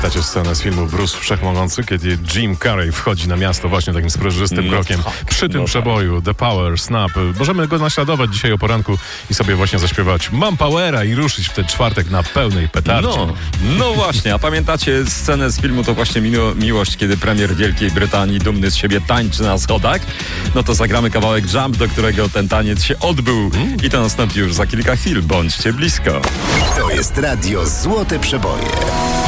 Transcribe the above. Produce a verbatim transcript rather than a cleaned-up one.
Pamiętacie scenę z filmu Bruce Wszechmogący, kiedy Jim Carrey wchodzi na miasto właśnie takim sprężystym No krokiem. tak, Przy tym no przeboju The Power, Snap. Możemy go naśladować dzisiaj o poranku i sobie właśnie zaśpiewać Mam Powera i ruszyć w ten czwartek na pełnej petardzie. No, no właśnie, a pamiętacie scenę z filmu To właśnie Milo- miłość, kiedy premier Wielkiej Brytanii dumny z siebie tańczy na schodach? No to zagramy kawałek Jump, do którego ten taniec się odbył i to nastąpi już za kilka chwil. Bądźcie blisko. To jest radio Złote Przeboje.